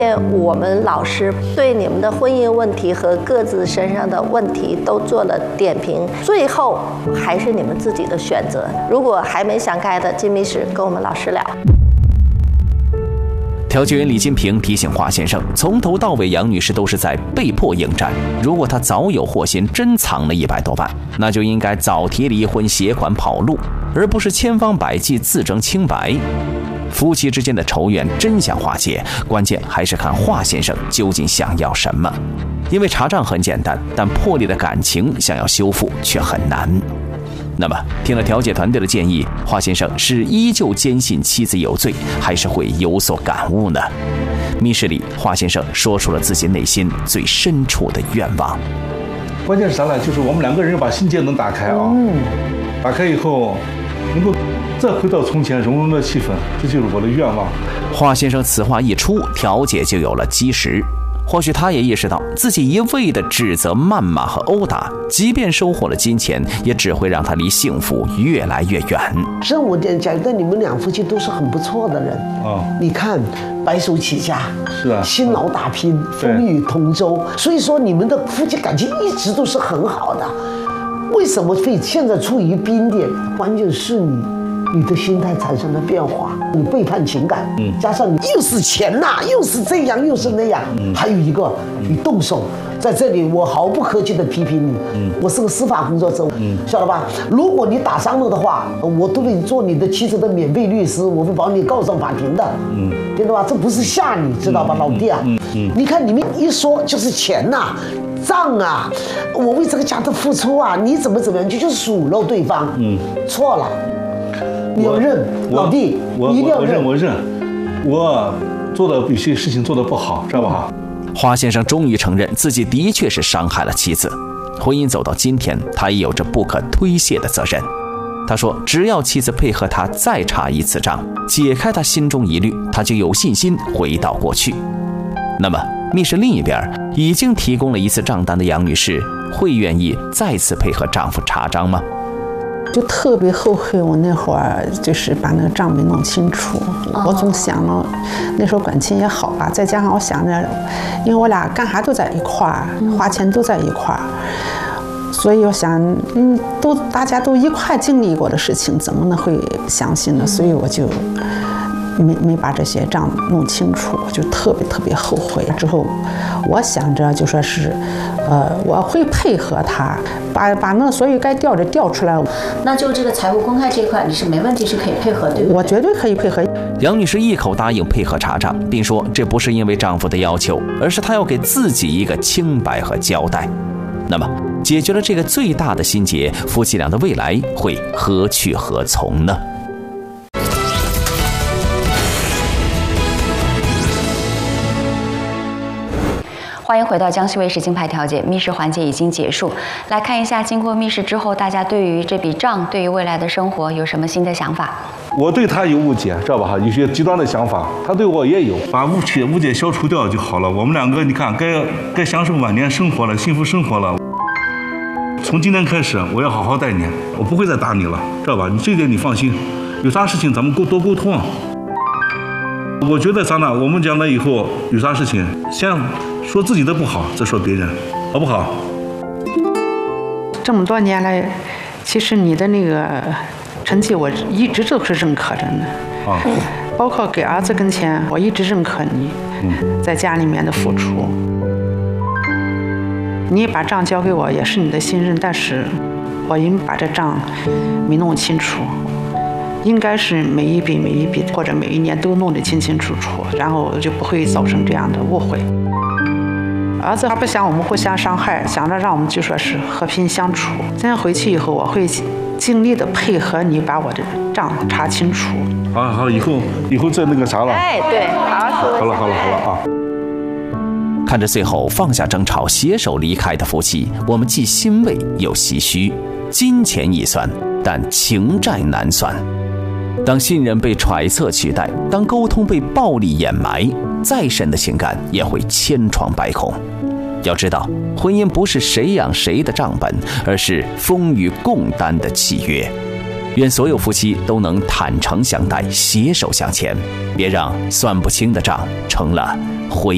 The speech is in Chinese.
我们老师对你们的婚姻问题和各自身上的问题都做了点评，最后还是你们自己的选择。如果还没想开的，金密室跟我们老师聊。 调解员李金平提醒华先生，从头到尾杨女士都是在被迫应战。如果她早有祸心，真藏了100多万，那就应该早提离婚，携款跑路，而不是千方百计自证清白。夫妻之间的仇怨真想化解，关键还是看华先生究竟想要什么。因为查账很简单，但破裂的感情想要修复却很难。那么听了调解团队的建议，华先生是依旧坚信妻子有罪，还是会有所感悟呢？密室里，华先生说出了自己内心最深处的愿望。 关键是啥呢？就是我们2个人把心结能打开啊，打开以后能够再回到从前融融的气氛，这就是我的愿望。 华先生此话一出，调解就有了基石。或许他也意识到，自己一味的指责、谩骂和殴打，即便收获了金钱，也只会让他离幸福越来越远。 实我觉得你们2夫妻都是很不错的人啊！你看，白手起家， 是啊， 辛劳打拼，风雨同舟，所以说你们的夫妻感情一直都是很好的。为什么会现在处于冰点？关键是你的心态产生了变化，你背叛情感，加上你又是钱呐，又是这样又是那样，还有一个你动手，在这里我毫不客气的批评你，我是个司法工作者，晓得吧？如果你打伤了的话，我都会做你的妻子的免费律师，我会把你告上法庭的，听到吧？这不是吓你，知道吧，老弟啊？你看你们一说就是钱呐。账啊，我为这个家的付出啊，你怎么样，就是数落对方，错了。你要认，老弟，你一定要认。 我认，我做的有些事情做得不好，知道吧？ 华先生终于承认自己的确是伤害了妻子。婚姻走到今天，他也有着不可推卸的责任。他说，只要妻子配合他再查一次账，解开他心中疑虑，他就有信心回到过去。那么密室另一边已经提供了一次账单的杨女士，会愿意再次配合丈夫查账吗？ 就特别后悔，我那会儿就是把那个账没弄清楚。我总想了，那时候感情也好吧，再加上我想着，因为我俩干啥都在一块儿，花钱都在一块儿，所以我想，大家都一块经历过的事情，怎么能会相信呢？所以我就没把这些账弄清楚，就特别后悔。之后我想着就说是我会配合他把那所有该调的调出来。 那就这个财务公开这块你是没问题，是可以配合，对不对？ 我绝对可以配合。 杨女士一口答应配合查账，并说这不是因为丈夫的要求，而是她要给自己一个清白和交代。那么解决了这个最大的心结，夫妻俩的未来会何去何从呢？ 欢迎回到江西卫视金牌调解，密室环节已经结束。来看一下，经过密室之后，大家对于这笔账，对于未来的生活有什么新的想法？ 我对他有误解，知道吧？哈，有些极端的想法，他对我也有。把误解消除掉就好了。我们2个，你看，该享受晚年生活了，幸福生活了。从今天开始，我要好好待你，我不会再打你了，知道吧？你这点你放心。有啥事情咱们多沟通。我觉得咱俩，我们将来以后有啥事情，先说自己的不好，再说别人，好不好？ 这么多年来，其实你的那个成绩，我一直都是认可着呢。包括给儿子跟前，我一直认可你在家里面的付出。你把账交给我，也是你的信任，但是我因把这账没弄清楚。应该是每一笔或者每一年都弄得清清楚楚，然后就不会造成这样的误会。儿子他不想我们互相伤害，想着让我们就说是和平相处。这样回去以后，我会尽力的配合你，把我的账查清楚。 好，以后再那个啥了。 哎，对，好了啊！ 看着最后放下争吵，携手离开的夫妻，我们既欣慰又唏嘘。金钱易算，但情债难算。当信任被揣测取代，当沟通被暴力掩埋，再深的情感也会千疮百孔。要知道，婚姻不是谁养谁的账本，而是风雨共担的契约。愿所有夫妻都能坦诚相待，携手向前，别让算不清的账成了回